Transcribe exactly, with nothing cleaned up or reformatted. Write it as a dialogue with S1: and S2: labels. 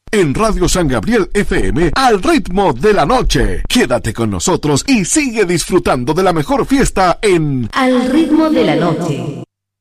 S1: En Radio San Gabriel F M, al ritmo de la noche. Quédate con nosotros y sigue disfrutando de la mejor fiesta en
S2: Al ritmo de la noche.